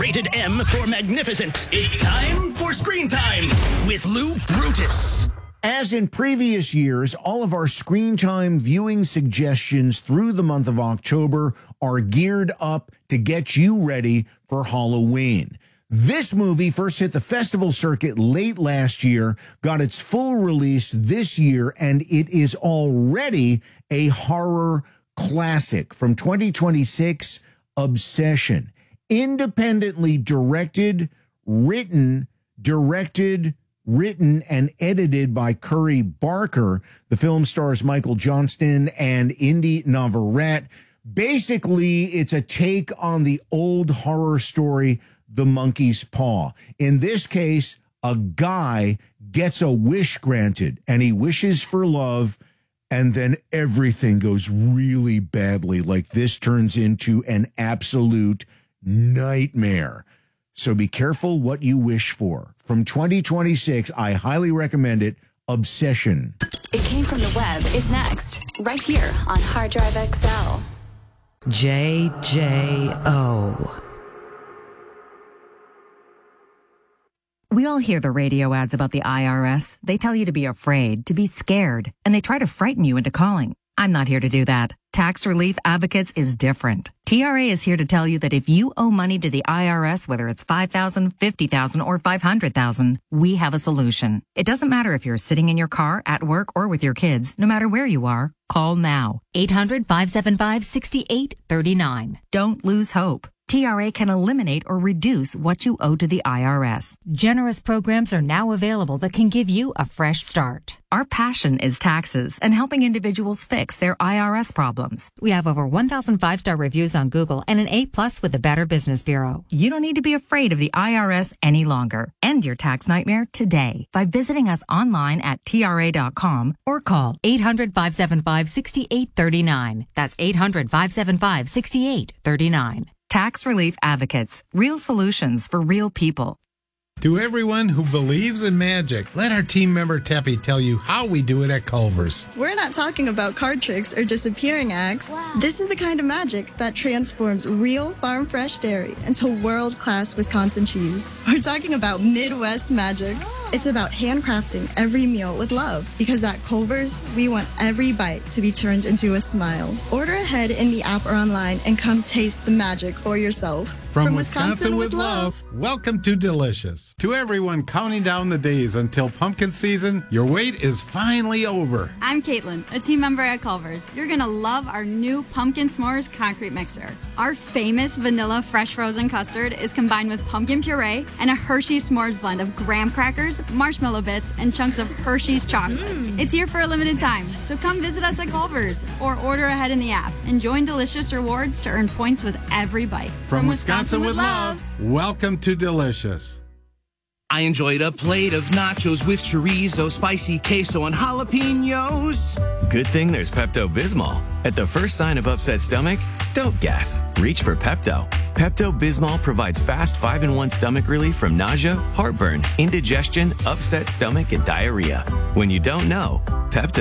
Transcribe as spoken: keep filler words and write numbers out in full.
Rated M for magnificent. It's time for Screen Time with Lou Brutus. As in previous years, all of our Screen Time viewing suggestions through the month of October are geared up to get you ready for Halloween. This movie first hit the festival circuit late last year, got its full release this year, and it is already a horror classic from twenty twenty-six, Obsession. Independently directed, written, directed, written, and edited by Curry Barker. The film stars Michael Johnston and Indy Navarrete. Basically, it's a take on the old horror story, The Monkey's Paw. In this case, a guy gets a wish granted, and he wishes for love, and then everything goes really badly. Like, this turns into an absolute nightmare. So be careful what you wish for. From twenty twenty-six, I highly recommend it. Obsession. It Came From the Web is next, right here on Hard Drive X L. J J O. We all hear the radio ads about the I R S. They tell you to be afraid, to be scared, and they try to frighten you into calling. I'm not here to do that. Tax Relief Advocates is different. T R A is here to tell you that if you owe money to the I R S, whether it's five thousand dollars, fifty thousand dollars, or five hundred thousand dollars, we have a solution. It doesn't matter if you're sitting in your car, at work, or with your kids. No matter where you are, call now. eight hundred, five seven five, six eight three nine. Don't lose hope. T R A can eliminate or reduce what you owe to the I R S. Generous programs are now available that can give you a fresh start. Our passion is taxes and helping individuals fix their I R S problems. We have over one thousand five-star reviews on Google and an A plus with the Better Business Bureau. You don't need to be afraid of the I R S any longer. End your tax nightmare today by visiting us online at T R A dot com or call eight hundred, five seven five, six eight three nine. That's eight hundred, five seven five, six eight three nine. Tax Relief Advocates. Real solutions for real people. To everyone who believes in magic, let our team member Teppy tell you how we do it at Culver's. We're not talking about card tricks or disappearing acts. Wow. This is the kind of magic that transforms real farm-fresh dairy into world-class Wisconsin cheese. We're talking about Midwest magic. Oh. It's about handcrafting every meal with love, because at Culver's, we want every bite to be turned into a smile. Order ahead in the app or online and come taste the magic for yourself. From, From Wisconsin, Wisconsin with love, welcome to Delicious. To everyone counting down the days until pumpkin season, your wait is finally over. I'm Caitlin, a team member at Culver's. You're going to love our new Pumpkin S'mores concrete mixer. Our famous vanilla fresh frozen custard is combined with pumpkin puree and a Hershey's S'mores blend of graham crackers, marshmallow bits, and chunks of Hershey's chocolate. Mm. It's here for a limited time, so come visit us at Culver's or order ahead in the app and join Delicious Rewards to earn points with every bite. From, From Wisconsin, Wisconsin with love, welcome to Delicious. I enjoyed a plate of nachos with chorizo, spicy queso, and jalapenos. Good thing there's Pepto-Bismol. At the first sign of upset stomach, don't guess. Reach for Pepto. Pepto-Bismol provides fast five in one stomach relief from nausea, heartburn, indigestion, upset stomach, and diarrhea. When you don't know, Pepto